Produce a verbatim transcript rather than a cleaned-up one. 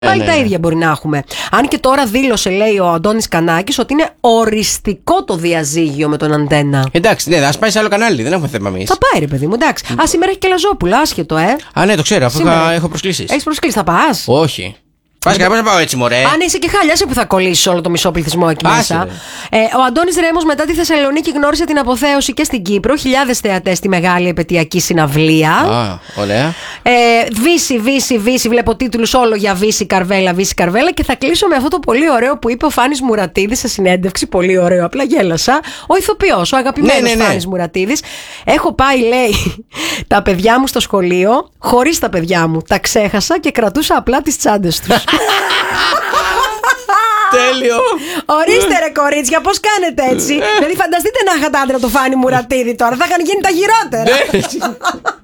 Πάλι ναι, τα ναι. ίδια μπορεί να έχουμε. Αν και τώρα δήλωσε, λέει ο Αντώνης Κανάκης, ότι είναι οριστικό το διαζύγιο με τον Αντένα. Εντάξει, ναι, α πάει σε άλλο κανάλι, δεν έχουμε θέμα εμείς. Θα πάει, ρε παιδί μου, εντάξει. Α, σήμερα έχει και Λαζόπουλα, άσχετο, ε. Α, ναι, το ξέρω, αφού Σήμερα. είχα, έχω προσκλήσεις. Έχεις προσκλήσει, θα πας. Όχι. Πας και πώς να πάω έτσι, μωρέ. Αν είσαι και χαλιάσαι που θα κολλήσει όλο το μισό πληθυσμό εκεί Άσε, μέσα. ρε. Ε, ο Αντώνης Ρέμος μετά τη Θεσσαλονίκη γνώρισε την αποθέωση και στην Κύπρο. Χιλιάδες θεατές στη μεγάλη επαιτειακή συναυλία. Α, ωραία. Ε, Βύση, Βύση, Βύση. Βλέπω τίτλους όλο για Βύση Καρβέλα, Βύση Καρβέλα. Και θα κλείσω με αυτό το πολύ ωραίο που είπε ο Φάνης Μουρατίδης σε συνέντευξη. Πολύ ωραίο, απλά γέλασα. Ο ηθοποιός, ο αγαπημένος Ναι, ναι, ναι. Φάνης Μουρατίδης. Έχω πάει, λέει, τα παιδιά μου στο σχολείο, χωρίς τα παιδιά μου. Τα ξέχασα και κρατούσα απλά τις τσάντες τους. Τέλειο. Ορίστε ρε κορίτσια, πώς κάνετε έτσι. Δηλαδή φανταστείτε να είχατε άντρα το Φάνη Μουρατίδη τώρα. Θα είχαν γίνει τα χειρότερα. Ναι.